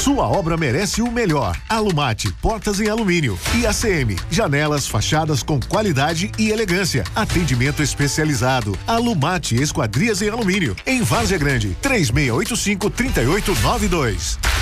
Sua obra merece o melhor. Alumate, portas em alumínio. E ACM, janelas, fachadas com qualidade e elegância. Atendimento especializado. Alumate Esquadrias em alumínio. Em Várzea Grande, 3685-3892.